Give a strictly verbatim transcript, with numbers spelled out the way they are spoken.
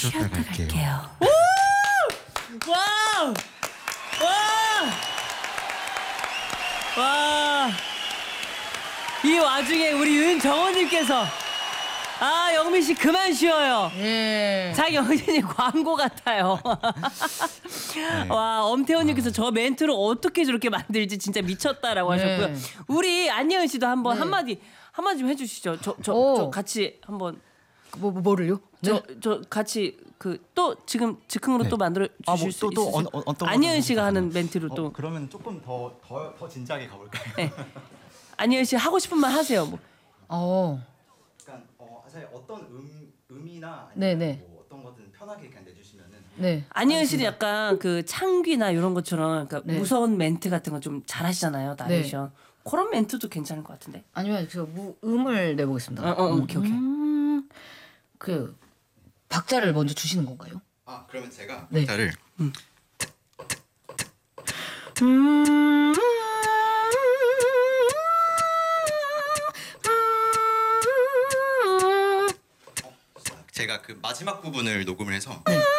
쉬었다 갈게요. 와우! 와! 와! 이 와중에 우리 윤정호님께서 아 영민 씨 그만 쉬어요. 예. 장영진이 광고 같아요. 네. 와 엄태원님께서 저 멘트를 어떻게 저렇게 만들지 진짜 미쳤다라고 하셨고요. 네. 우리 안예은 씨도 한번 네. 한마디 한마디 좀 해주시죠. 저 저 저 오. 같이 한번 뭐, 뭐 뭐를요? 저 저 같이 그 또 지금 즉흥으로 네. 또 만들어 아, 주실 뭐, 수 또, 또 있으세요? 어느- 어- 어떤 안예은 거를 씨가 하는 해볼까요? 멘트로 어, 또 그러면 조금 더 더 더 진지하게 가볼까요? 네. 안예은 씨 하고 싶은 말 하세요. 뭐. 어. 약간 어, 사실 어떤 음 음이나 네, 아니면 네. 뭐 어떤 거든 편하게 그냥 내주시면은 네. 안예은 씨는 약간 그 창귀나 이런 것처럼 그러니까 네. 무서운 멘트 같은 거 좀 잘하시잖아요. 나레이션. 그런 멘트도 괜찮을 것 같은데. 아니면 그 무, 음을 내보겠습니다. 어, 어, 오케이, 오케이. 음, 그 박자를 먼저 주시는 건가요? 아 그러면 제가 네. 박자를 제가 그 마지막 부분을 녹음을 해서 네.